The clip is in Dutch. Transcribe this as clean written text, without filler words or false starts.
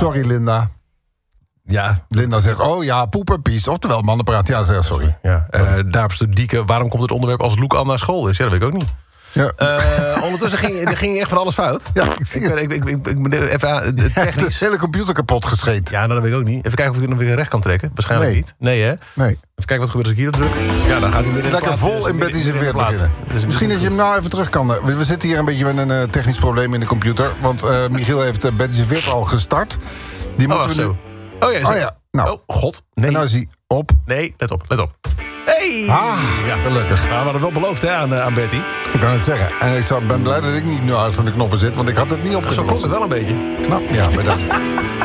Sorry, Linda. Ja. Linda zegt, oh ja, poep en pies. Oftewel, mannen praten. Ja, zeg sorry. Ja. Daarop stuurt Dieke, waarom komt het onderwerp als Loek al naar school is? Ja, dat weet ik ook niet. Ja. Ondertussen ging echt van alles fout. Ja, ik zie het. Even technisch. De hele computer kapot gescheet. Ja, nou, dat weet ik ook niet. Even kijken of ik dit nog weer recht kan trekken. Waarschijnlijk niet. Nee, hè? Nee. Even kijken wat gebeurt als ik hier op druk. Ja, dan gaat hij weer in de Lekker plaat. vol in Betty zijn veer beginnen. Misschien dat je hem nou even terug kan. We zitten hier een beetje met een technisch probleem in de computer. Want Michiel heeft Betty zijn veer al gestart. Die moeten we nu... zo. Oh ja, ja. Nou. Oh, god. Nee. En nou is hij op. Nee, let op. Hey! Ja, gelukkig. Nou, we hadden wel beloofd hè, aan Betty. Ik kan het zeggen. En ik ben blij dat ik niet nu uit van de knoppen zit. Want ik had het niet opgezocht. Zo komt het wel een beetje. Knap. Ja, bedankt.